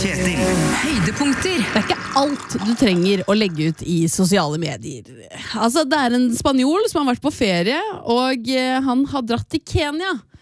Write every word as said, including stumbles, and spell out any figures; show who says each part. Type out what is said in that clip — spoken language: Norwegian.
Speaker 1: Kjetil.
Speaker 2: Høydepunkter.
Speaker 3: Det er ikke alt du trenger å legge ut i sosiale medier. Altså, det er en spanjol som har vært på ferie, og eh, han har dratt til Kenya